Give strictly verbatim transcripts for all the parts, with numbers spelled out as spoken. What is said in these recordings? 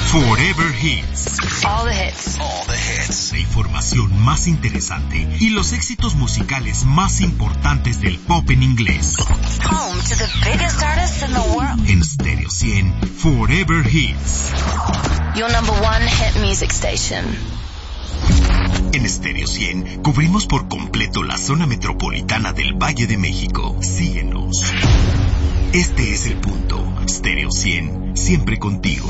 Forever Hits. All the hits. All the hits. La información más interesante y los éxitos musicales más importantes del pop en inglés. Home to the biggest artists in the world. En Stereo cien, Forever Hits. Your number one hit music station. En Stereo cien cubrimos por completo la zona metropolitana del Valle de México. Síguenos. Este es el punto. Stereo cien, siempre contigo.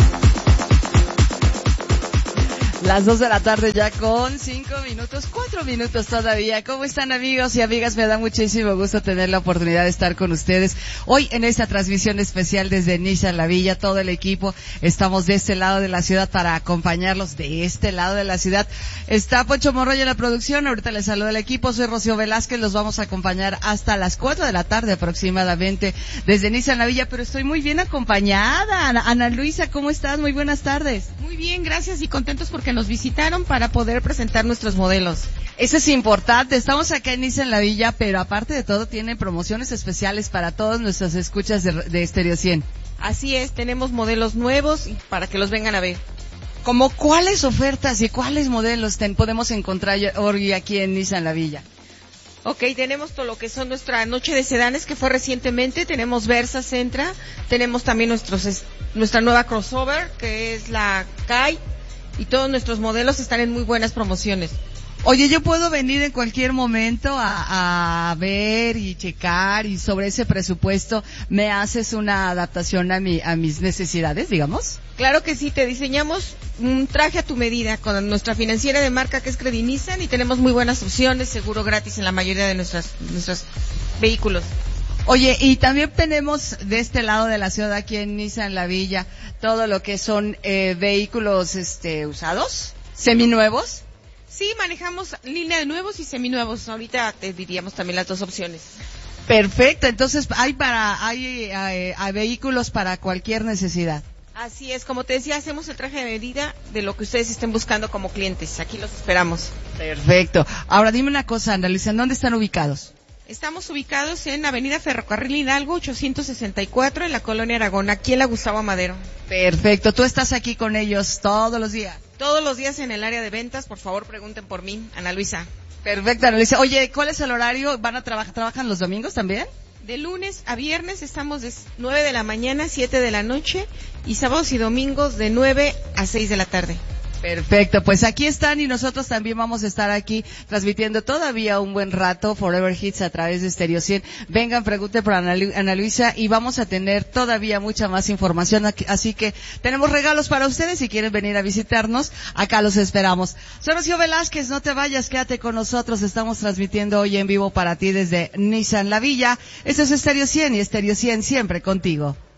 Las dos de la tarde ya con cinco minutos, cuatro minutos todavía. ¿Cómo están, amigos y amigas? Me da muchísimo gusto tener la oportunidad de estar con ustedes hoy en esta transmisión especial desde Nissan La Villa. Todo el equipo estamos de este lado de la ciudad para acompañarlos de este lado de la ciudad. Está Poncho Morroyo en la producción. Ahorita les saludo al equipo. Soy Rocío Velázquez. Los vamos a acompañar hasta las cuatro de la tarde aproximadamente desde Nissan La Villa, pero estoy muy bien acompañada. Ana, Ana Luisa, ¿cómo estás? Muy buenas tardes. Muy bien, gracias y contentos porque nos visitaron para poder presentar nuestros modelos. Eso es importante. Estamos acá en Nissan La Villa, pero aparte de todo tienen promociones especiales para todos nuestros escuchas de, de Stereo cien. Así es, tenemos modelos nuevos para que los vengan a ver. ¿Cómo cuáles ofertas y cuáles modelos ten, podemos encontrar hoy aquí en Nissan La Villa? Ok, tenemos todo lo que son nuestra noche de sedanes que fue recientemente, tenemos Versa Sentra, tenemos también nuestros nuestra nueva crossover que es la Kai. Y todos nuestros modelos están en muy buenas promociones. Oye, yo puedo venir en cualquier momento a, a ver y checar, y sobre ese presupuesto me haces una adaptación a mi a mis necesidades, digamos. Claro que sí, te diseñamos un traje a tu medida con nuestra financiera de marca que es Credit Nissan y tenemos muy buenas opciones, seguro gratis en la mayoría de nuestras nuestros vehículos. Oye, y también tenemos de este lado de la ciudad, aquí en Nissan La Villa, todo lo que son eh, vehículos este usados, seminuevos. Sí, manejamos línea de nuevos y seminuevos. Ahorita te diríamos también las dos opciones. Perfecto, entonces hay para hay, hay, hay vehículos para cualquier necesidad. Así es, como te decía, hacemos el traje de medida de lo que ustedes estén buscando como clientes. Aquí los esperamos. Perfecto. Ahora dime una cosa, Ana Luisa, ¿en dónde están ubicados? Estamos ubicados en Avenida Ferrocarril Hidalgo, ochocientos sesenta y cuatro, en la Colonia Aragón, aquí en la Gustavo Madero. Perfecto. ¿Tú estás aquí con ellos todos los días? Todos los días en el área de ventas. Por favor, pregunten por mí, Ana Luisa. Perfecto, Ana Luisa. Oye, ¿cuál es el horario? ¿Van a trabajar, trabajan los domingos también? De lunes a viernes estamos de nueve de la mañana a siete de la noche y sábados y domingos de nueve a seis de la tarde. Perfecto, pues aquí están y nosotros también vamos a estar aquí transmitiendo todavía un buen rato Forever Hits a través de Stereo cien. Vengan, pregunten por Ana, Lu- Ana Luisa y vamos a tener todavía mucha más información, aquí, así que tenemos regalos para ustedes si quieren venir a visitarnos, acá los esperamos. Soy Rocío Velázquez, no te vayas, quédate con nosotros, estamos transmitiendo hoy en vivo para ti desde Nissan La Villa. Esto es Stereo cien y Stereo cien siempre contigo.